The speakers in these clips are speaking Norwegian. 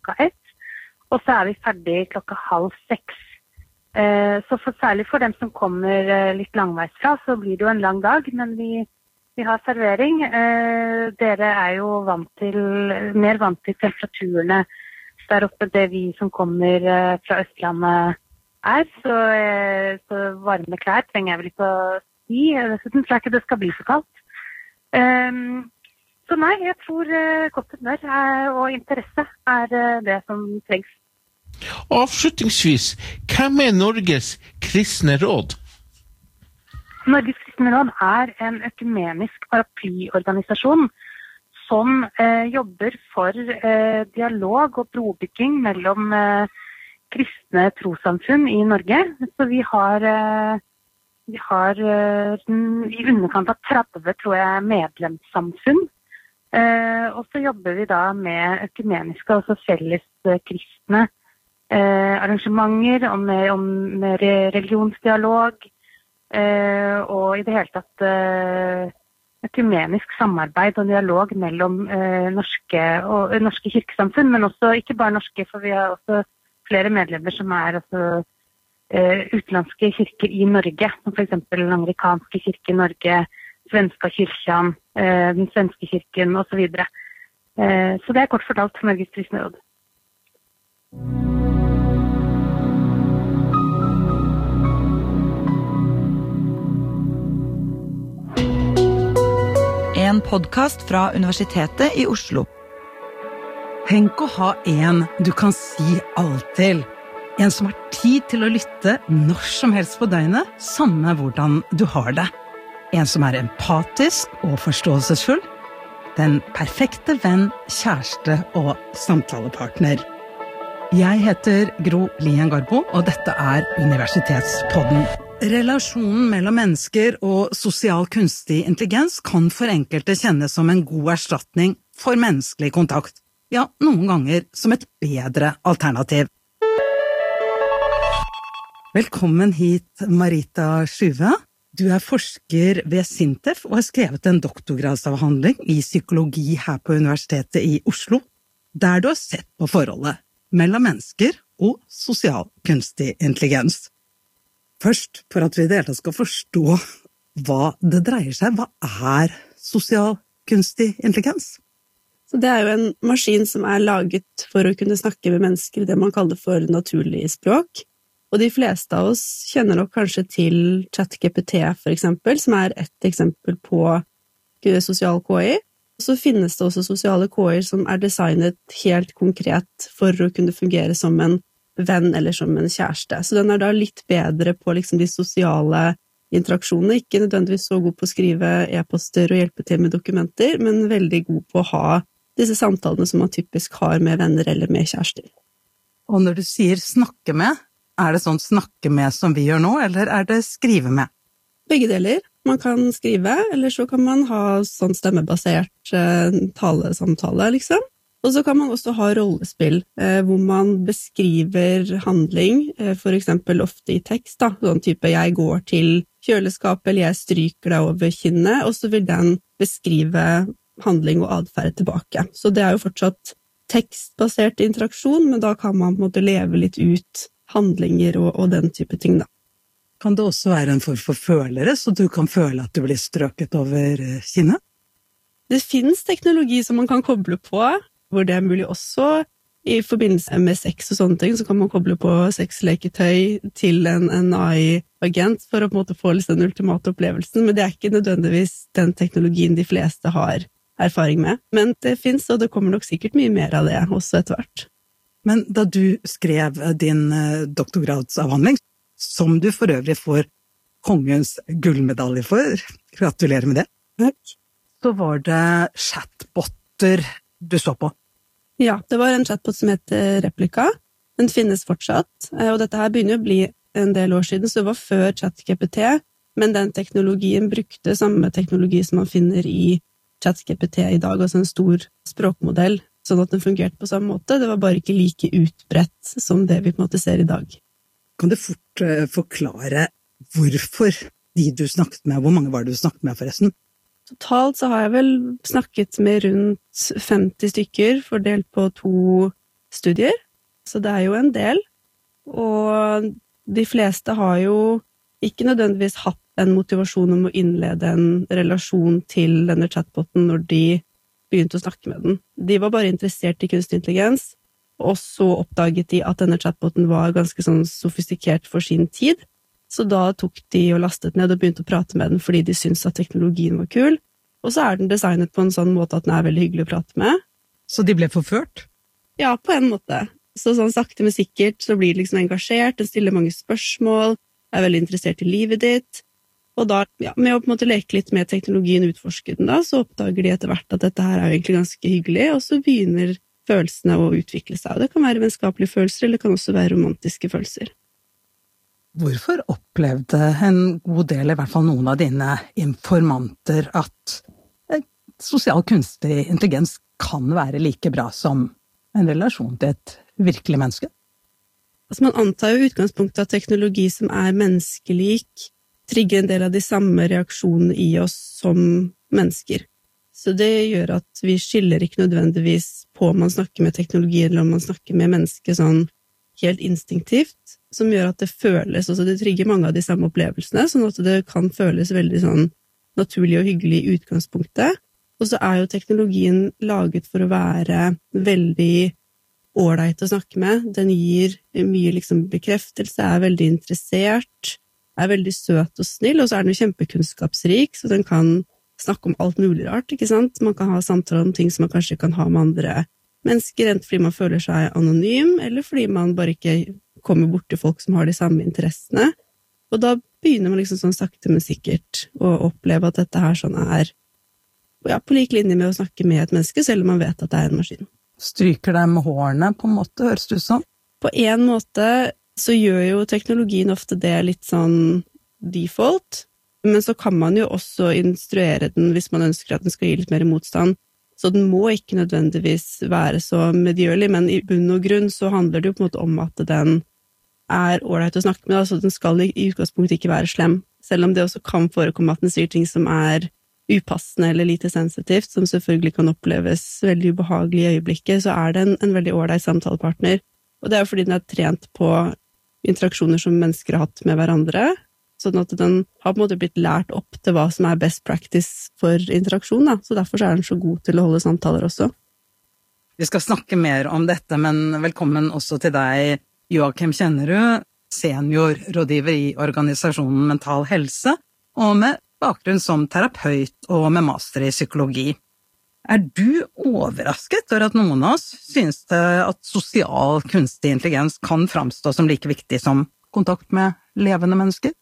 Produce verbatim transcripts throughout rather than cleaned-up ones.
klokka ett, og så er vi ferdig klokka halv seks. Eh, så for, særlig for dem som kommer eh, litt langveis fra, så blir det jo en lang dag, men vi, vi har servering. Eh, dere er jo vant til, mer vant til temperaturene der oppe, det vi som kommer eh, fra Østlandet er, så, eh, så varme klær trenger jeg vel ikke å si. Dessuten tror jeg ikke det skal bli så kaldt. Eh, så nei, jeg tror eh, godt humør og interesse er eh, det som trengs. Avslutningsvis, hvem er Norges kristne råd? Norges kristne råd er en økumenisk paraplyorganisasjon som eh, jobber for eh, dialog og brobygging mellom eh, kristne trossamfunn i Norge. Så vi har, eh, vi har eh, i underkant av tretti, tror jeg, medlemssamfunn. Eh, og så jobber vi da med økumeniske, altså felles eh, kristne Eh, arrangementer om, om religionsdialog eh, og i det hele tatt eh, økumenisk samarbeid og dialog mellom eh, norske, og, norske kirkesamfunn, men også ikke bare norske, for vi har også flere medlemmer som er altså, eh, utenlandske kirker i Norge, som for eksempel den amerikanske kirke i Norge, svenska kyrkjan, eh, den svenske kirken og så videre. Eh, så det er kort fortalt Norges kristne råd. En podcast fra Universitetet i Oslo. Tenk å ha en du kan si alt til. En som har tid til å lytte når som helst på døgnet, samme hvordan du har det. En som er empatisk og forståelsesfull. Den perfekte venn, kjæreste og samtalepartner. Jeg heter Gro Lien Garbo, og dette er Universitetspodden. Relasjonen mellom mennesker og sosial kunstig intelligens kan for enkelte kjennes som en god erstatning for menneskelig kontakt. Ja, noen ganger som et bedre alternativ. Velkommen hit, Marita Sjuve. Du er forsker ved SINTEF og har skrevet en doktorgradsavhandling i psykologi her på Universitetet i Oslo, der du har sett på forholdet mellom mennesker og sosial kunstig intelligens. Først, for at vi i det hele tatt skal forstå hva det dreier seg, hva er sosial kunstig intelligens? Så det er jo en maskin som er laget for å kunne snakke med mennesker, det man kaller for naturlig språk. Og de fleste av oss kjenner nok kanskje til ChatGPT for eksempel, som er et eksempel på sosial K I. Så finnes det også sosiale K I-er som er designet helt konkret for å kunne fungere som en venn eller som en kjæreste. Så den er da litt bedre på liksom de sosiale interaksjonene, ikke nødvendigvis så god på å skrive e-poster og hjelpe til med dokumenter, men veldig god på å ha disse samtalene som man typisk har med venner eller med kjærester. Og når du sier snakke med, er det sånn snakke med som vi gjør nå, eller er det skrive med? Begge deler. Man kan skrive, eller så kan man ha sånn stemmebasert eh, talesamtale, liksom. Og så kan man også ha rollespill, eh, hvor man beskriver handling, eh, for eksempel ofte i tekst, da, sånn type jeg går til kjøleskapet, eller jeg stryker deg over kinnet, og så vil den beskrive handling og adferd tilbake. Så det er jo fortsatt tekstbasert interaksjon, men da kan man på en måte leve litt ut handlinger og, og den type ting, da. Kan det også være en form for følere, så du kan føle at du blir strøket over kinnet? Det finnes teknologi som man kan koble på, hvor det er mulig også i forbindelse med sex og sånne ting, så kan man koble på sexleketøy til en, en A I-agent for å på en måte få den ultimate opplevelsen, men det er ikke nødvendigvis den teknologien de fleste har erfaring med. Men det finnes, og det kommer nok sikkert mye mer av det også etter hvert. Men da du skrev din doktorgradsavhandling, som du for øvrig får kongens gullmedalje for, gratulerer med det, Takk. Så var det chatbotter du så på. Ja, det var en chatbot som heter Replika. Den finnes fortsatt, og dette her begynner å bli en del år siden, så det var før ChatGPT, men den teknologien brukte samme teknologi som man finner i ChatGPT i dag, altså en stor språkmodell, sånn at den fungerte på samme måte. Det var bare ikke like utbredt som det vi på en måte ser i dag. Kan du fort uh, forklare hvorfor de du snakket med, hvor mange var det du snakket med forresten? Totalt så har jeg vel snakket med rundt femti stykker, fordelt på to studier, så det er jo en del, og de fleste har jo ikke nødvendigvis hatt en motivasjon om å innlede en relasjon til denne chatboten når de begynte å snakke med den. De var bare interessert i kunstig intelligens, og så oppdaget de at denne chatboten var ganske sånn sofistikert for sin tid, så da tok de og lastet ned og begynte å prate med den fordi de syntes at teknologien var kul, og så er den designet på en sånn måte at den er veldig hyggelig å prate med. Så de ble forført? Ja, på en måte. Så sånn sakte men sikkert så blir de liksom engasjert, den stiller mange spørsmål, er veldig interessert i livet ditt, og da, ja, med å på en måte leke litt med teknologien, utforske den da, så oppdager de etter hvert at dette her er egentlig ganske hyggelig, og så begynner følelsene å utvikle seg, og det kan være vennskapelige følelser, eller det kan også være romantiske følelser. Hvorfor opplevde en god del, i hvert fall noen av dine informanter, at sosial kunstig intelligens kan være like bra som en relasjon til et virkelig menneske? Altså man antar jo i utgangspunktet at teknologi som er menneskelik trigger en del av de samme reaksjonene i oss som mennesker. Så det gjør at vi skiller ikke nødvendigvis på om man snakker med teknologi eller om man snakker med mennesker sånn helt instinktivt, som gjør at det føles, altså det trigger mange av de samme opplevelsene, sånn at det kan føles veldig sånn naturlig og hyggelig i utgangspunktet. Og så er jo teknologien laget for å være veldig ålreit å snakke med. Den gir mye liksom bekreftelse, er veldig interessert, er veldig søt og snill, og så er den jo kjempekunnskapsrik, så den kan snakke om alt mulig rart, ikke sant? Man kan ha samtaler om ting som man kanskje kan ha med andre mennesker, enten fordi man føler seg anonym, eller fordi man bare ikke kommer bort til folk som har de samme interessene. Og da begynner man liksom sånn sakte, men sikkert å oppleve at dette her sånn er ja, på lik linje med å snakke med et menneske, selv om man vet at det er en maskin. Stryker dem hårene på en måte, høres det ut som? På en måte så gjør jo teknologien ofte det litt sånn default, men så kan man jo også instruere den hvis man ønsker at den skal gi litt mer motstand. Så den må ikke nødvendigvis være så medgjørlig, men i bunn og grunn så handler det jo på en måte om at den er ålreit å snakke med, altså den skal i utgangspunktet ikke være slem, selv om det også kan forekomme at den sier ting som er upassende eller lite sensitivt, som selvfølgelig kan oppleves veldig ubehagelig i øyeblikket, så er det en, en veldig ålreit samtalepartner. Og det er jo fordi den er trent på interaksjoner som mennesker har hatt med hverandre, sånn at den har på en måte blitt lært opp til hva som er best practice for interaksjon, da. Så derfor er den så god til å holde samtaler også. Vi skal snakke mer om dette, men velkommen også til deg, Joakim Kjennerud, seniorrådgiver i organisasjonen Mental Helse, og med bakgrunn som terapeut og med master i psykologi. Er du overrasket over at noen av oss synes det at sosial kunstig intelligens kan framstå som like viktig som kontakt med levende mennesker?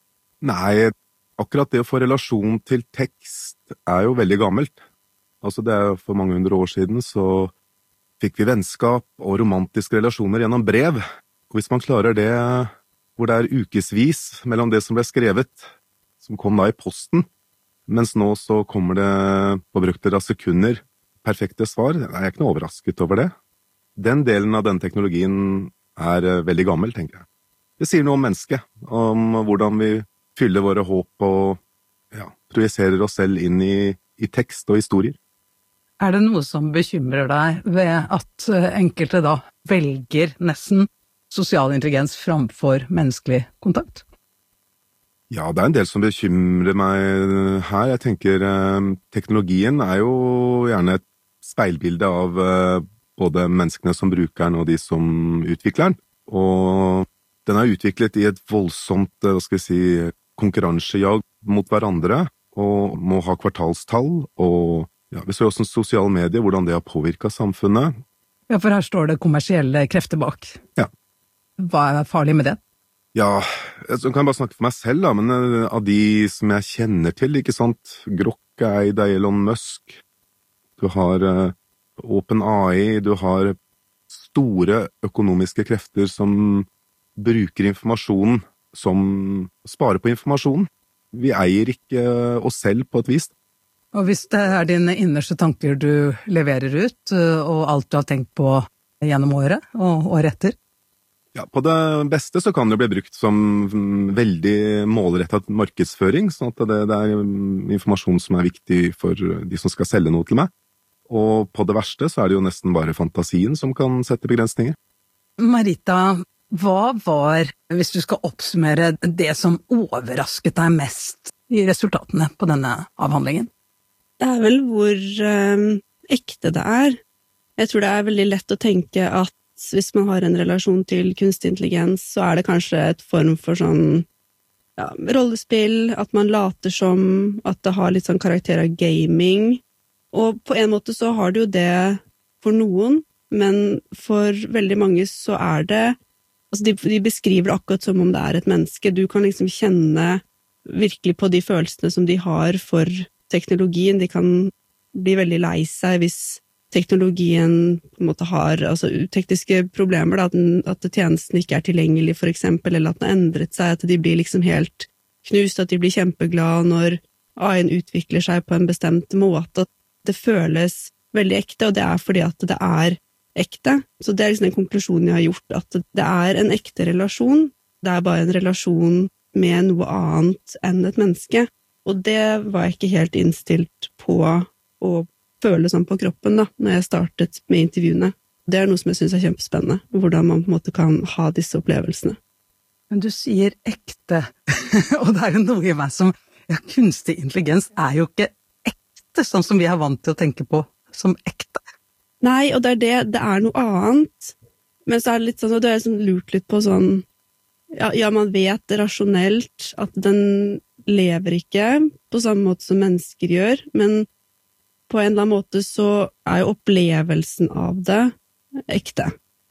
Nei, akkurat det å få relasjon til tekst er jo veldig gammelt. Altså det er jo for mange hundre år siden så fikk vi vennskap og romantiske relasjoner gjennom brev. Og hvis man klarer det hvor det er ukesvis mellom det som ble skrevet, som kom da i posten, mens nå så kommer det på brukter av sekunder perfekte svar, jeg er ikke noe overrasket over det. Den delen av den teknologien er veldig gammel, tenker jeg. Det sier noe om mennesket, om hvordan vi fyller våre håp og ja, projiserer oss selv inn i, i tekst og historier. Er det noe som bekymrer deg ved at enkelte da velger nesten sosial intelligens framfor menneskelig kontakt? Ja, det er en del som bekymrer meg her. Jeg tenker eh, teknologien er jo gjerne et speilbilde av eh, både menneskene som bruker den og de som utvikler den. Og den er utviklet i et voldsomt, hva skal jeg si, konkurransejag mot hverandre, og må ha kvartalstall, og ja, vi ser også sosiale medier, hvordan det har påvirket samfunnet. Ja, for her står det kommersielle krefter bak. Ja. Hva er farlig med det? Ja, jeg kan bare snakke for meg selv, da, men av de som jeg kjenner til, ikke sant, Grok er eid av Elon Musk, du har uh, OpenAI, du har store økonomiske krefter som bruker informasjonen, som sparer på informasjonen. Vi eier ikke oss selv på et vis. Og hvis det er dine innerste tanker du leverer ut, og alt du har tenkt på gjennom året og året etter? Ja, på det beste så kan det bli brukt som veldig målrettet markedsføring, sånn at det, det er informasjon som er viktig for de som skal selge noe til meg. Og på det verste så er det jo nesten bare fantasien som kan sette begrensninger. Marita, hva var, hvis du skal oppsummere, det som overrasket deg mest i resultatene på denne avhandlingen? Det er vel hvor um, ekte det er. Jeg tror det er veldig lett å tenke at hvis man har en relasjon til kunstig intelligens, så er det kanskje et form for sånn ja, rollespill, at man later som, at det har litt sånn karakter av gaming. Og på en måte så har det jo det for noen, men for veldig mange så er det, altså de, de beskriver det akkurat som om det er et menneske. Du kan liksom kjenne virkelig på de følelsene som de har for teknologien. De kan bli veldig lei seg hvis teknologien på en måte har altså, tekniske problemer, da, at, den, at tjenesten ikke er tilgjengelig for eksempel, eller at den har endret seg, at de blir liksom helt knust, at de blir kjempeglade når A I-en utvikler seg på en bestemt måte, at det føles veldig ekte, og det er fordi at det er ekte. Så det er liksom den konklusjonen jeg har gjort, at det er en ekte relasjon, det er bare en relasjon med noe annet enn et menneske, og det var jeg ikke helt innstilt på å føle sånn på kroppen da, når jeg startet med intervjuene. Det er noe som jeg synes er kjempespennende, hvordan man på en måte kan ha disse opplevelsene. Men du sier ekte, og det er jo noe i meg som, ja, kunstig intelligens er jo ikke ekte, sånn som vi er vant til å tenke på som ekte. Nei, og det er det, det er noe annet, men så er det litt sånn, og det er liksom lurt litt på sånn, ja, ja, man vet rasjonelt at den lever ikke på samme måte som mennesker gjør, men på en eller annen måte så er jo opplevelsen av det ekte.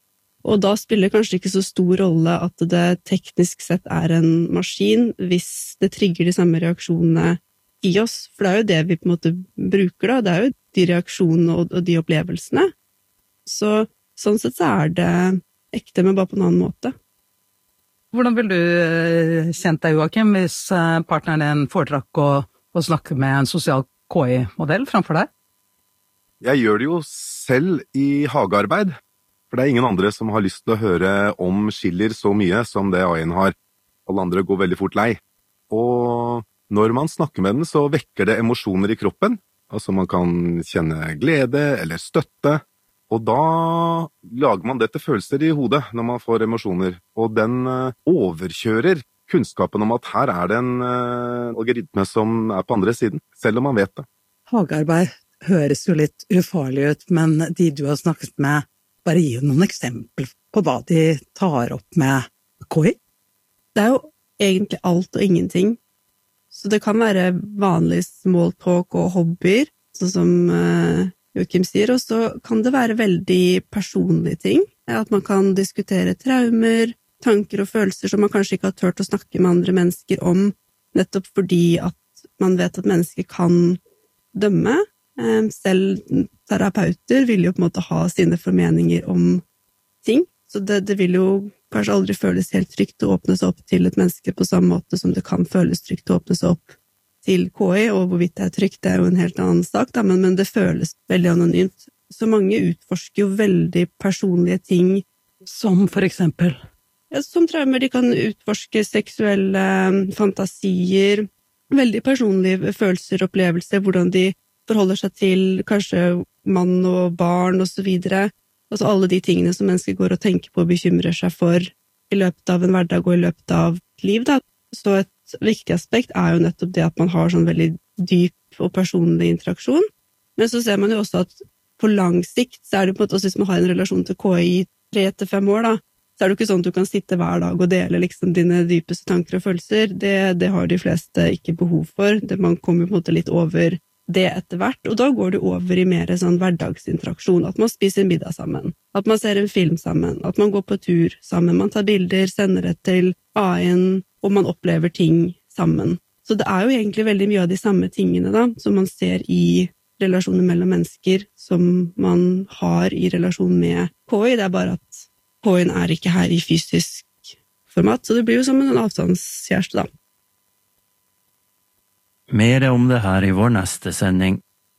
Og da spiller det kanskje ikke så stor rolle at det teknisk sett er en maskin, hvis det trigger de samme reaksjonene i oss. For det er jo det vi på en måte bruker da, det er jo de reaksjonene og, og de opplevelsene. Så sånn sett så er det ekte, men bare på en annen måte. Hvordan vil du kjent deg, Joakim, hvis partneren din foretrakk å, å snakke med en sosial K I-modell framfor deg? Jeg gjør det jo selv i hagearbeid, for det er ingen andre som har lyst til å høre om skiller så mye som det A I-en har. Alle andre går veldig fort lei. Og når man snakker med den, så vekker det emosjoner i kroppen. Altså man kan kjenne glede eller støtte, og da lager man det til følelser i hodet når man får emosjoner. Og den overkjører kunnskapen om at her er det en uh, algoritme som er på andre siden, selv om man vet det. Hagearbeid høres jo litt ufarlig ut, men de du har snakket med, bare gi noen eksempler på hva de tar opp med K I? Det er jo egentlig alt og ingenting. Så det kan være vanlig small talk og hobbyer, sånn som uh, Joakim sier, og så kan det være veldig personlige ting. At man kan diskutere traumer, tanker og følelser som man kanskje ikke har tørt å snakke med andre mennesker om, nettopp fordi at man vet at mennesker kan dømme. Selv terapeuter vil jo på en måte ha sine formeninger om ting, så det, det vil jo kanskje aldri føles helt trygt å åpne seg opp til et menneske på samme måte som det kan føles trygt å åpne seg opp til K I, og hvorvidt det er trygt, det er jo en helt annen sak, da, men, men det føles veldig anonymt. Så mange utforsker jo veldig personlige ting. Som for eksempel? Ja, som traumer, de kan utforske seksuelle fantasier, veldig personlige følelser, opplevelser, hvordan de forholder seg til kanskje mann og barn og så videre. Altså alle de tingene som mennesker går og tenker på og bekymrer seg for i løpet av en hverdag og i løpet av et liv. Da. Så et viktig aspekt er jo nettopp det at man har sånn veldig dyp og personlig interaksjon. Men så ser man jo også at på lang sikt, så er det på en måte også hvis man har en relasjon til K I i tre til fem år, da, så er det jo ikke sånn at du kan sitte hver dag og dele liksom dine dypeste tanker og følelser. Det, det har de fleste ikke behov for. Det, man kommer på en måte litt over det etter hvert, og da går det over i mer sånn hverdagsinteraksjon, at man spiser middag sammen, at man ser en film sammen, at man går på tur sammen, man tar bilder, sender det til A I-en, og man opplever ting sammen. Så det er jo egentlig veldig mye av de samme tingene da, som man ser i relasjoner mellom mennesker, som man har i relasjon med K I. Det er bare at K I-en er ikke her i fysisk format, så det blir jo som en avstandskjæreste da. Mer om det her i vår neste sending.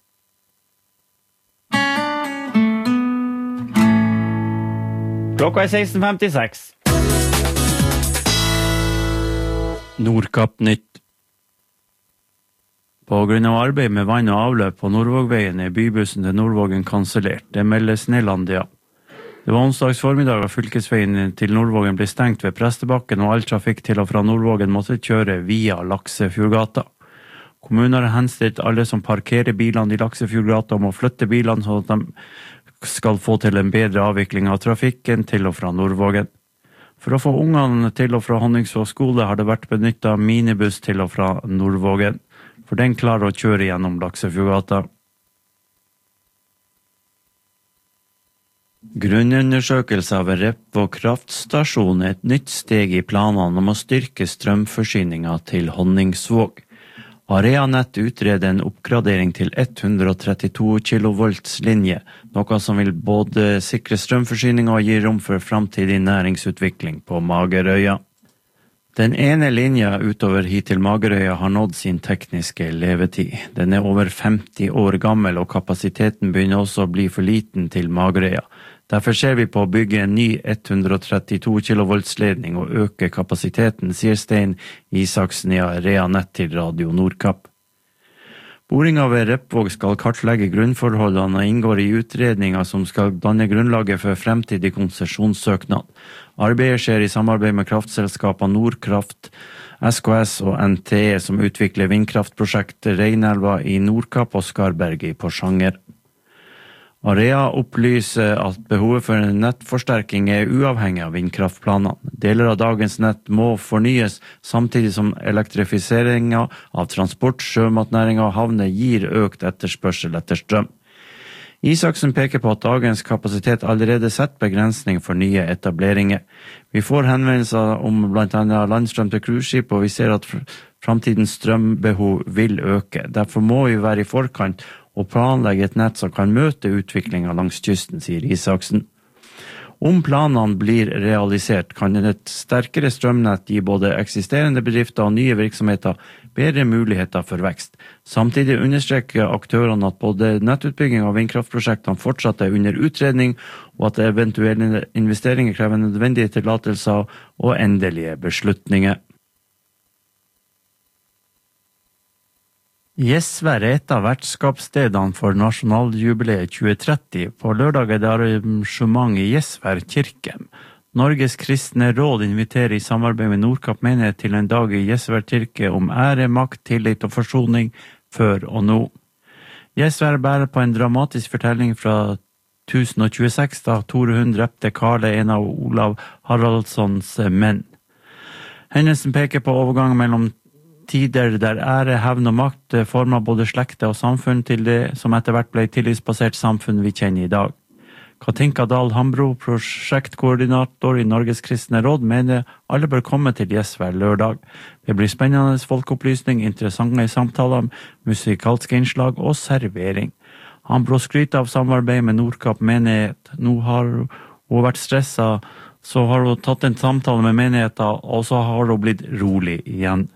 Klokka er seksten femtiseks. Nordkapp nytt. På grunn av arbeid med vann og avløp på Nordvågveien er bybussen til Nordvågen kansellert. Det meldes Nedlandia. Det var onsdags formiddag at fylkesveien til Nordvågen ble stengt ved Prestebakken, og all trafikk til og fra Nordvågen måtte kjøre via Laksefjordgata. Kommunen har henstilt alle som parkerer bilene i Laksefjordgata om å flytte bilene så at de skal få til en bedre avvikling av trafikken til og fra Nordvågen. For å få ungene til og fra Honningsvåg skole har det vært benyttet minibuss til og fra Nordvågen, for den klarer å kjøre gjennom Laksefjordgata. Grunnundersøkelse av Repvåg kraftstasjon er et nytt steg i planene om å styrke strømforsyningen til Honningsvåg. Areanett utreder en oppgradering til hundre og trettito kilovolts linje, noe som vil både sikre strømforsyning og gi rom for framtidig næringsutvikling på Magerøya. Den ene linja utover hit til Magerøya har nådd sin tekniske levetid. Den er over femti år gammel, og kapasiteten begynner også å bli for liten til Magerøya. Derfor ser vi på å bygge en ny hundre og trettito kilovolts ledning og øke kapasiteten, sier Stein Isaksen i Areanett til Radio Nordkapp. Boringa ved Repvåg skal kartlegge grunnforholdene og inngår i utredninger som skal danne grunnlaget for fremtidig konsesjonssøknad. Arbeidet skjer i samarbeid med kraftselskapene Nordkraft, S K S og N T E som utvikler vindkraftprosjektet Reinelva i Nordkapp og Skarberg i Porsanger. Area opplyser at behovet for en nettforsterking er uavhengig av vindkraftplanene. Deler av dagens nett må fornyes, samtidig som elektrifiseringen av transport, sjømatnæringen og havner gir økt etterspørsel etter strøm. Isaksen peker på at dagens kapasitet allerede setter begrensning for nye etableringer. Vi får henvendelser om blant annet landstrøm til cruiseskip, og vi ser at framtidens strømbehov vil øke. Derfor må vi være i forkant og planlegge et nett som kan møte utviklingen langs kysten, sier Isaksen. Om planene blir realisert, kan et sterkere strømnett gi både eksisterende bedrifter og nye virksomheter bedre muligheter for vekst. Samtidig understreker aktørene at både nettutbygging og vindkraftprosjektene fortsatt er under utredning, og at eventuelle investeringer krever nødvendige tillatelser og endelige beslutninger. Gjesvær er et av vertskapsstedene for nasjonaljubileet tjue tretti. På lørdag er det arrangement i Gjesvær kirke. Norges kristne råd inviterer i samarbeid med Nordkapp menighet til en dag i Gjesvær kirke om ære, makt, tillit og forsoning før og nå. Gjesvær bærer på en dramatisk fortelling fra tusen og tjueseks, da Tore Hund drepte Karle, en av Olav Haraldssons menn. Hendelsen peker på overgang mellom tider der ære, hevn og makt former både slekter og samfunn til det som etter hvert ble tillitsbasert samfunn vi kjenner i dag. Katinka Dahl Hambro, prosjektkoordinator i Norges kristne råd, mener alle bør komme til Gjesvær lørdag. Det blir spennende folkeopplysning, interessante samtaler, musikalske innslag og servering. Hambro skryter av samarbeid med Nordkapp menighet. Nå har hun vært stresset, så har hun tatt en samtale med menigheten, og så har hun blitt rolig igjen.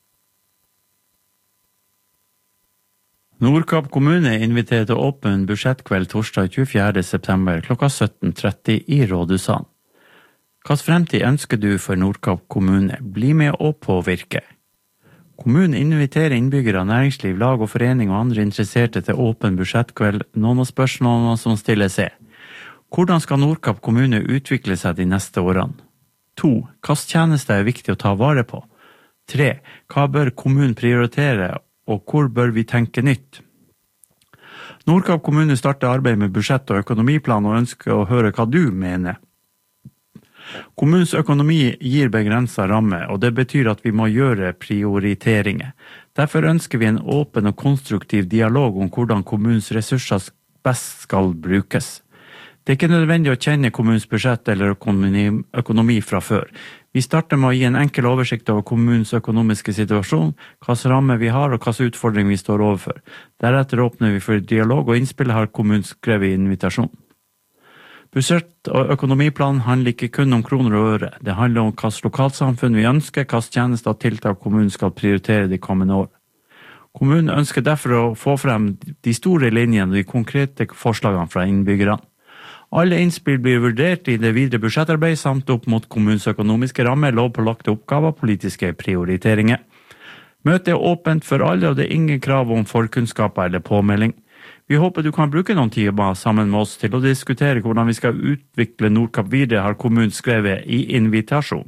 Nordkapp kommune inviterer til åpen budsjettkveld torsdag tjuefjerde september klokka sytten tretti i Rådhusan. Hva fremtid ønsker du for Nordkapp kommune? Bli med og påvirke. Kommunen inviterer innbyggere, næringsliv, lag og forening og andre interesserte til åpen budsjettkveld. Noen av spørsmålene som stilles er: hvordan skal Nordkapp kommune utvikle seg de neste årene? To. Hvilke tjenester er viktig å ta vare på? Tre. Hva bør kommunen prioritere, og hvor bør vi tenke nytt? Nordkapp kommune starter arbeid med budsjett og økonomiplan og ønsker å høre hva du mener. Kommunens økonomi gir begrenset ramme, og det betyr at vi må gjøre prioriteringer. Derfor ønsker vi en åpen og konstruktiv dialog om hvordan kommunens ressurser best skal brukes. Det er ikke nødvendig å kjenne kommunens budsjett eller økonomi, økonomi fra før. Vi starter med å gi en enkel oversikt over kommunens økonomiske situasjon, hvilke rammer vi har og hvilke utfordringer vi står overfor. Deretter åpner vi for dialog, og innspillet har kommunen skrevet i invitasjon. Budsjett og økonomiplan handler ikke kun om kroner og øre. Det handler om hvilke lokalsamfunn vi ønsker, hvilke tjenester og tiltak kommunen skal prioritere de kommende år. Kommunen ønsker derfor å få frem de store linjene og de konkrete forslagene fra innbyggerne. Alle innspill blir vurdert i det videre budsjettarbeid samt opp mot kommunens økonomiske ramme, lovpålagte oppgaver og politiske prioriteringer. Møtet er åpent for alle, og det er ingen krav om forkunnskaper eller påmelding. Vi håper du kan bruke noen timer sammen med oss til å diskutere hvordan vi skal utvikle Nordkapp videre, har kommunen skrevet i invitasjon.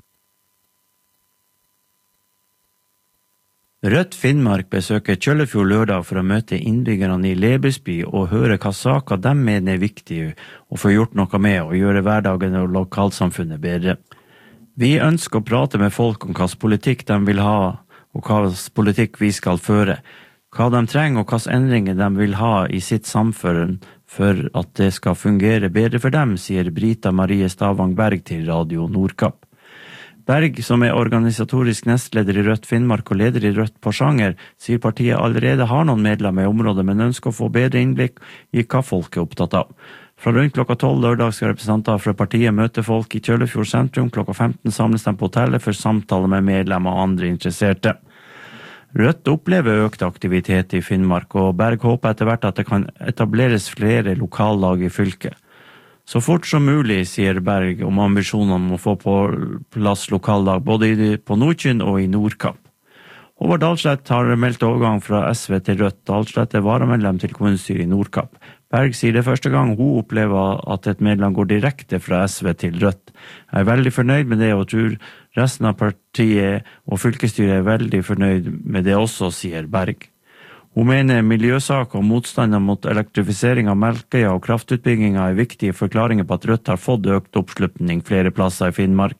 Rødt Finnmark besøker Kjøllefjord lørdag for å møte innbyggerne i Lebesby og høre hva saker de mener er viktige og få gjort noe med og gjøre hverdagen og lokalsamfunnet bedre. Vi ønsker å prate med folk om hva politikk de vil ha og hva politikk vi skal føre, hva de trenger og hva endringer de vil ha i sitt samfunn for at det skal fungere bedre for dem, sier Brita Marie Stavang Berg til Radio Nordkapp. Berg, som er organisatorisk nestleder i Rødt Finnmark og leder i Rødt Porsanger, sier partiet allerede har noen medlemmer i området, men ønsker å få bedre innblikk i hva folk er opptatt av. Fra rundt klokka tolv lørdag skal representanter fra partiet møte folk i Kjøllefjord sentrum. Klokka femten samles de på hotellet for samtale med medlemmer og andre interesserte. Rødt opplever økt aktivitet i Finnmark, og Berg håper etter hvert at det kan etableres flere lokallag i fylket. Så fort som mulig, sier Berg om ambisjonene om å få på plass lokallag både på Nordkynn og i Nordkapp. Håvard Dalslet har meldt overgang fra S V til Rødt. Dalslet er varamedlem til kommunestyret i Nordkapp. Berg sier det første gang hun opplever at et medlem går direkte fra S V til Rødt. Jeg er veldig fornøyd med det og tror resten av partiet og fylkesstyret er veldig fornøyd med det også, sier Berg. Hun mener miljøsaker og motstander mot elektrifisering av Melkøya og kraftutbygginga er viktige forklaringer på at Rødt har fått økt oppslutning flere plasser i Finnmark.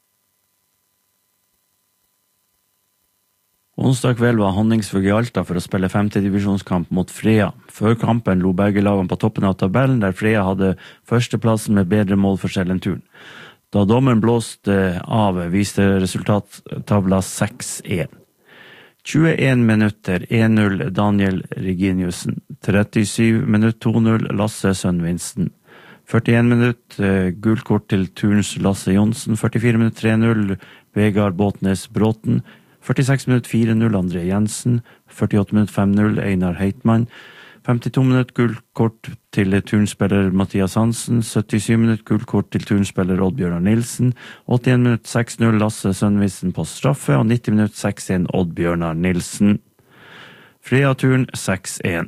Onsdag kveld var Honningsvåg i Alta for å spille femte divisjonskamp mot Frea. Før kampen lå begge lagene på toppen av tabellen, der Frea hadde førsteplassen med bedre målforskjell enn turen. Da dommeren blåste av, viste resultattavla seks én. tjueen minutter én null Daniel Reginiussen, trettisju minutter to null Lasse Sønvinsten, førtien minutter gullkort til Turns Lasse Jonsen, førtifire minutter tre null Vegard Båtnes Bråten, førtiseks minutter fire null André Jensen, førtiåtte minutter fem null Einar Heitmann, femtito minutter gullkort til turnspiller Mathias Hansen, syttisju minutter gullkort til turnspiller Oddbjørnar Nilsen, åttien minutter seks null Lasse Sønvinsten på straffe og nitti minutter seks én Oddbjørnar Nilsen. Frea-turen seks én.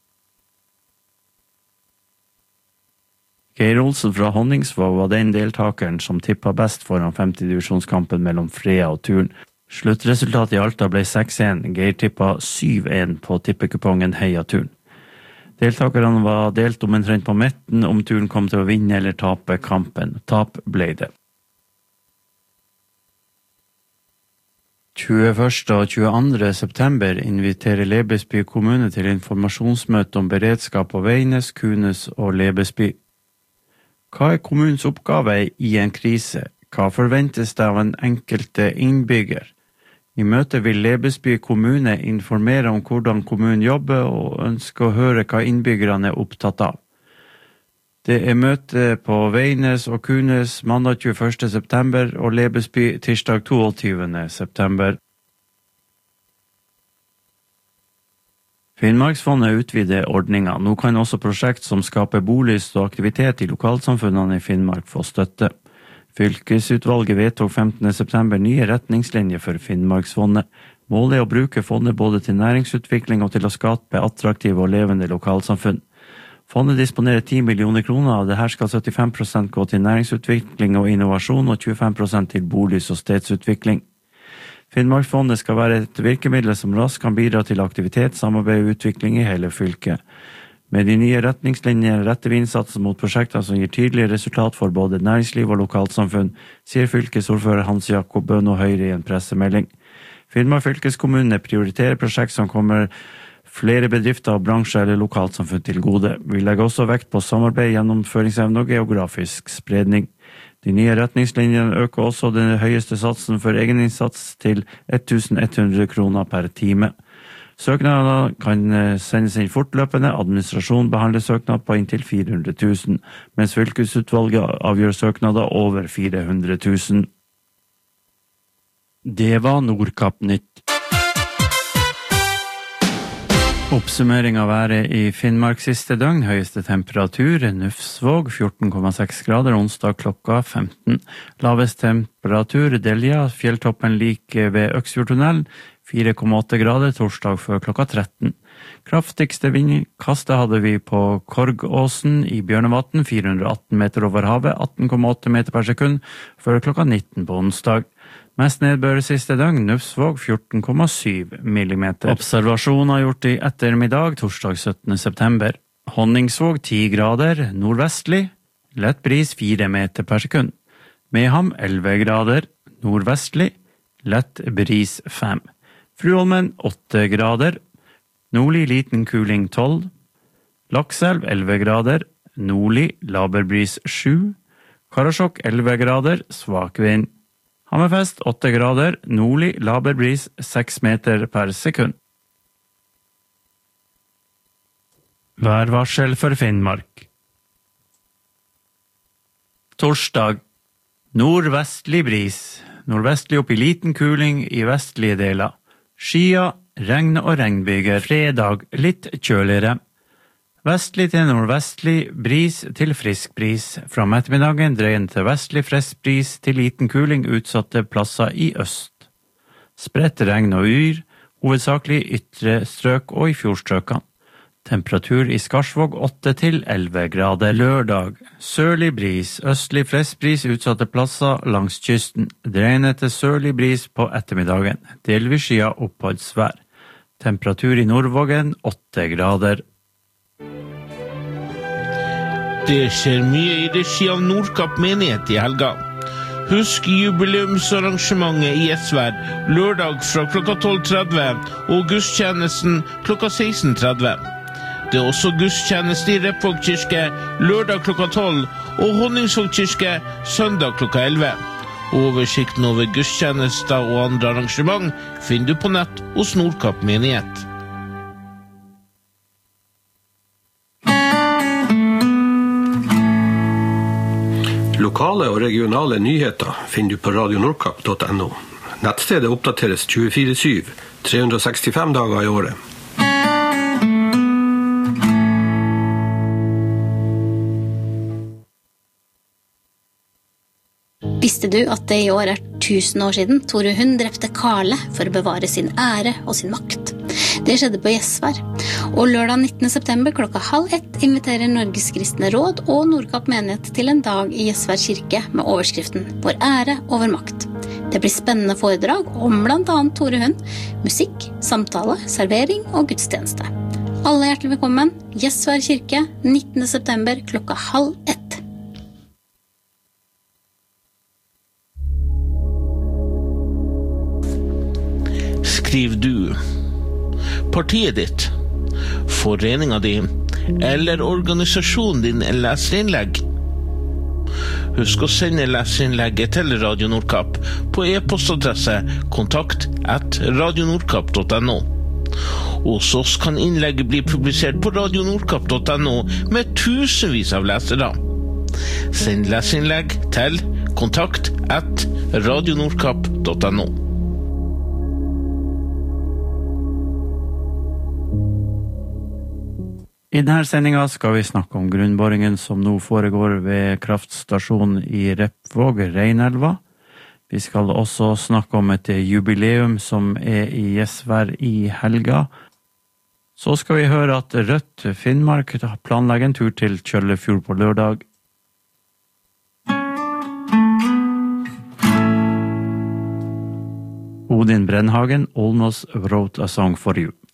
Geir Olsen fra Honningsvåg var den deltakeren som tippet best foran femte divisjonskampen mellom Frea og Turn. Sluttresultatet i Alta ble seks én, Geir tippet syv én på tippekupongen Heia Turn. Deltakerne var delt om omtrent på midten om Turn kom til å vinne eller tape kampen. Tap ble det. tjueførste og tjueandre september inviterer Lebesby kommune til informasjonsmøte om beredskap på Veines, Kunes og Lebesby. Hva er kommunens oppgave i en krise? Hva forventes det av en enkelte innbygger? I møtet vil Lebesby kommune informere om hvordan kommunen jobber og ønsker å høre hva innbyggerne er opptatt av. Det er møte på Veines og Kunes mandag tjueførste september og Lebesby tirsdag toogtyvende september. Finnmarksfondet utvider ordninga. Nå kan også prosjekt som skaper bolyst og aktivitet i lokalsamfunnene i Finnmark få støtte. Fylkesutvalget vedtok femtende september nye retningslinjer for Finnmarksfondet. Målet er å bruke fondet både til næringsutvikling og til å skape attraktive og levende lokalsamfunn. Fondet disponerer ti millioner kroner, og det her skal syttifem prosent gå til næringsutvikling og innovasjon og tjuefem prosent til bolyst og stedsutvikling. Finnmarksfondet skal være et virkemiddel som raskt kan bidra til aktivitet, samarbeid og utvikling i hele fylket. Med de nye retningslinjene retter vi innsatsen mot prosjekter som gir tydelige resultat for både næringsliv og lokalsamfunn, sier fylkesordfører Hans Jakob Bøno Høyre i en pressemelding. Finnmark fylkeskommune prioriterer prosjekt som kommer flere bedrifter, bransjer eller lokalsamfunn til gode. Vi legger også vekt på samarbeid, gjennomføringsevne og geografisk spredning. De nye retningslinjene øker også den høyeste satsen for egeninnsats til elleve hundre kroner per time. Søknader kan sendes inn fortløpende, administrasjon behandler søknad på inntil fire hundre tusen, mens fylkesutvalget avgjør søknader over fire hundre tusen. Det var Nordkapp Nytt. Oppsummering av været i Finnmark siste døgn. Høyeste temperatur Nufsvåg fjorten komma seks grader onsdag klokka femten. Lavest temperatur Delja, fjelltoppen like ved Øksfjordtunnelen fire komma åtte grader torsdag før klokka tretten. Kraftigste vindkastet hadde vi på Korgåsen i Bjørnevatn, fire hundre og atten meter over havet, atten komma åtte meter per sekund, før klokka nitten på onsdag. Mest nedbør siste døgn, Nufsvåg fjorten komma syv millimeter. Observasjoner gjort i ettermiddag, torsdag syttende september. Honningsvåg ti grader, nordvestlig, lett bris fire meter per sekund. Meham elleve grader, nordvestlig, lett bris fem. Fruholmen åtte grader, nordlig liten kuling tolv. Lakselv elleve grader, nordlig laber bris sju. Karasjok elleve grader, svak vind. Hammerfest åtte grader, nordlig laber bris seks meter per sekund. Værvarsel for Finnmark. Torsdag. Nordvestlig bris. Nordvestlig opp i liten kuling i vestlige deler. Skya, regn og regnbyger. Fredag litt kjøligere. Vestlig til nordvestlig bris til frisk bris. Fra ettermiddagen dreiende til vestlig frisk bris til liten kuling utsatte plasser i øst. Spredt regn og yr, hovedsakelig i ytre strøk og i fjordstrøkene. Temperatur i Skarsvåg åtte til elleve grader. Lørdag, sørlig bris, østlig frisk bris utsatte plasser langs kysten. Dreiende til sørlig bris på ettermiddagen. Delvis skya oppholdsvær. Temperatur i Nordvågen åtte grader. Det skjer mye i regi av Nordkapp menighet i helga. Husk jubileumsarrangementet i Gjesvær lørdag fra klokka tolv tretti og gudstjenesten klokka seksten tretti. Det er også gudstjeneste i Repvåg kirke lørdag klokka tolv og Honningsvåg kirke søndag klokka elleve. Oversikten over gudstjenester og andre arrangement finner du på nett hos Nordkapp menighet. Lokale og regionale nyheter finner du på radio nordkapp punktum no. Nettstedet oppdateres tjuefire syv, tre hundre og sekstifem dager i året. Visste du at det i år er tusen år siden Tore Hund drepte Karle for å bevare sin ære og sin makt? Det skjedde på Gjesvær. Og lørdag nittende september klokka halv ett inviterer Norges kristne råd og Nordkapp menighet til en dag i Gjesvær kirke med overskriften Vår ære og vår makt. Det blir spennende foredrag om blant annet Tore Hund, musikk, samtale, servering og gudstjeneste. Alle hjertelig velkommen, Gjesvær kirke, nittende september klokka halv ett. Skriv du partiet ditt, foreninga di eller organisasjonen din en leserinnlegg. Husk å sende leserinnlegget til Radio Nordkapp på e-postadresse kontakt at radionordkapp punktum no. Hos oss kan innlegget bli publisert på radionordkapp punktum no med tusenvis av lesere. Send leserinnlegg til kontakt at radionordkapp punktum no. I denne sendingen skal vi snakke om grunnboringen som nå foregår ved kraftstasjonen i Repvåg, Reinelva. Vi skal også snakke om et jubileum som er i Gjesvær i helga. Så skal vi høre at Rødt Finnmark planlegger en tur til Kjøllefjord på lørdag. Odin Brennhagen almost wrote a song for you.